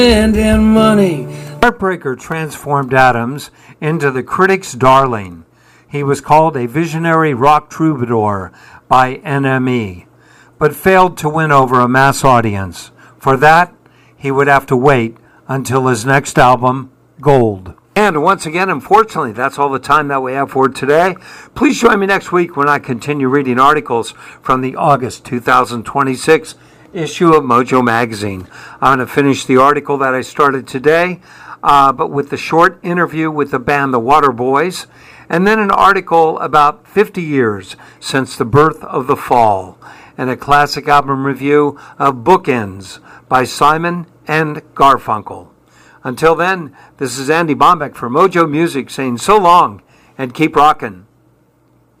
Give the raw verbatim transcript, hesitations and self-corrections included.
And in money. Heartbreaker transformed Adams into the critics' darling. He was called a visionary rock troubadour by N M E, but failed to win over a mass audience. For that, he would have to wait until his next album, Gold. And once again, unfortunately, that's all the time that we have for today. Please join me next week when I continue reading articles from the August two thousand twenty-six issue of Mojo Magazine. I'm going to finish the article that I started today, uh, but with the short interview with the band The Waterboys, and then an article about fifty years since the birth of The Fall, and a classic album review of Bookends by Simon and Garfunkel. Until then, this is Andy Bombeck for Mojo Music saying so long and keep rockin'.